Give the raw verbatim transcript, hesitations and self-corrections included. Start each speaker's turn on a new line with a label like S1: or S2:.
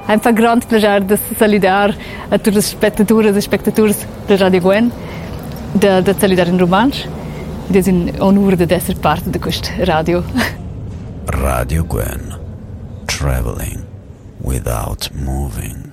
S1: mi fa grande piacere di salutare a tutte le spettatrici e spettatori di Radio Gwen, di salutare in romanzo. Ed è un onore di essere parte di questa radio.
S2: Radio Gwen, traveling without moving.